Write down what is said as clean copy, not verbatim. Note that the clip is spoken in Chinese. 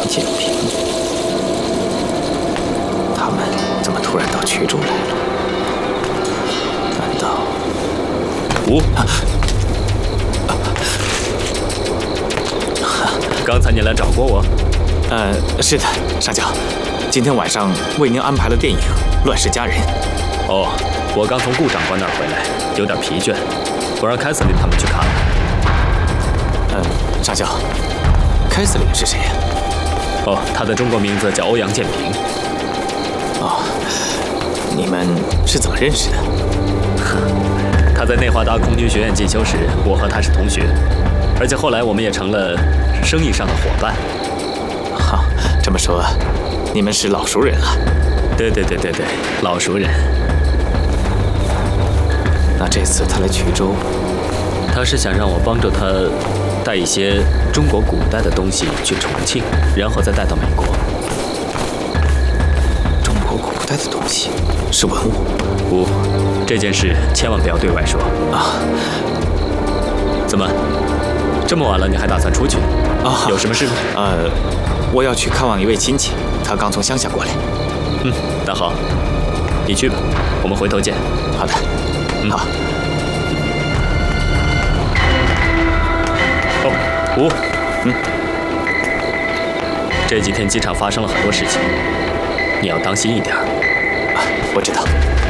建平，他们怎么突然到衢州来了？难道刚才你来找过我？ 是的，上校，今天晚上为您安排了电影《乱世佳人》。 哦，我刚从顾长官那儿回来，有点疲倦，我让凯瑟琳他们去看了。 上校，凯瑟琳是谁呀？ 哦，他的中国名字叫欧阳建平。 哦，你们是怎么认识的？ 他在内华达空军学院进修时，我和他是同学，而且后来我们也成了生意上的伙伴。 好，这么说，你们是老熟人了？ 对，老熟人。 那这次他来衢州， 他是想让我帮助他带一些中国古代的东西去重庆，然后再带到美国。 中国古代的东西是文物？ 不，这件事千万不要对外说啊！ 怎么，这么晚了你还打算出去？ 啊， 有什么事吗？ 我要去看望一位亲戚，他刚从乡下过来。 那好，你去吧，我们回头见。 好的，好。 哦，这几天机场发生了很多事情，你要当心一点。 我知道。